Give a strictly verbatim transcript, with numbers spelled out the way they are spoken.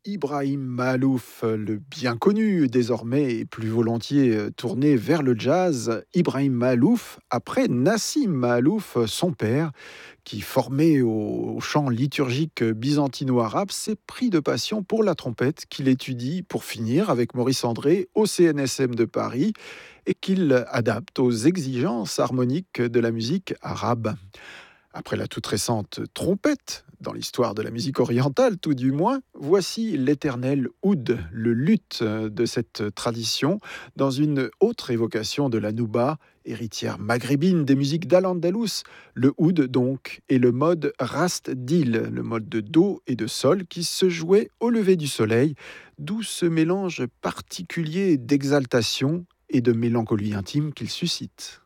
Ibrahim Mahalouf, le bien connu désormais et plus volontiers euh, tourné vers le jazz, Ibrahim Mahalouf, après Nassim Mahalouf, son père, qui formé au chant liturgique byzantino-arabe, s'est pris de passion pour la trompette qu'il étudie pour finir avec Maurice André au C N S M de Paris et qu'il adapte aux exigences harmoniques de la musique arabe. Après la toute récente trompette, dans l'histoire de la musique orientale tout du moins, voici l'éternel oud, le luth de cette tradition, dans une autre évocation de la nouba, héritière maghrébine des musiques d'Al-Andalus. Le oud donc est le mode rast dil, le mode de do et de sol qui se jouait au lever du soleil, d'où ce mélange particulier d'exaltation et de mélancolie intime qu'il suscite.